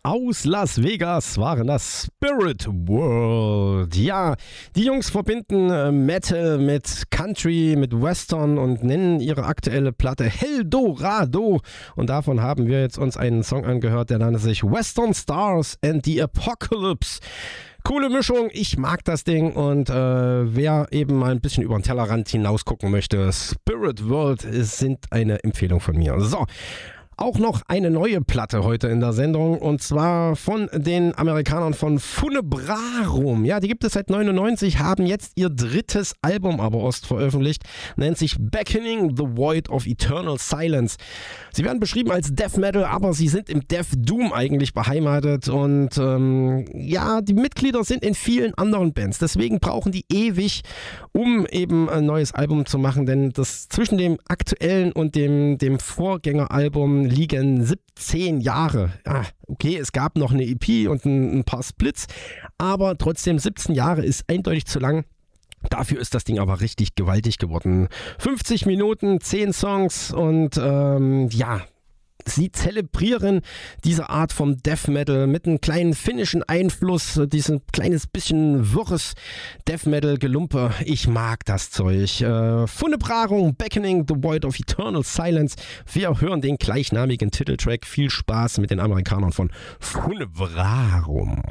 Aus Las Vegas waren das Spirit World. Ja, die Jungs verbinden Metal mit Country, mit Western und nennen ihre aktuelle Platte Heldorado. Und davon haben wir jetzt uns einen Song angehört, der nannte sich Western Stars and the Apocalypse. Coole Mischung, ich mag das Ding und wer eben mal ein bisschen über den Tellerrand hinaus gucken möchte, Spirit World sind eine Empfehlung von mir. So. Auch noch eine neue Platte heute in der Sendung und zwar von den Amerikanern von Funebrarum. Ja, die gibt es seit 99, haben jetzt ihr drittes Album aber erst veröffentlicht, nennt sich Beckoning the Void of Eternal Silence. Sie werden beschrieben als Death Metal, aber sie sind im Death Doom eigentlich beheimatet und ja, die Mitglieder sind in vielen anderen Bands, deswegen brauchen die ewig, um eben ein neues Album zu machen, denn das zwischen dem aktuellen und dem Vorgängeralbum liegen 17 Jahre. Ja, okay, es gab noch eine EP und ein paar Splits, aber trotzdem 17 Jahre ist eindeutig zu lang. Dafür ist das Ding aber richtig gewaltig geworden. 50 Minuten, 10 Songs und ja, sie zelebrieren diese Art vom Death Metal mit einem kleinen finnischen Einfluss, diesen kleines bisschen wirres Death Metal Gelumpe. Ich mag das Zeug. Funebrarum, Beckoning the Void of Eternal Silence. Wir hören den gleichnamigen Titeltrack. Viel Spaß mit den Amerikanern von Funebrarum.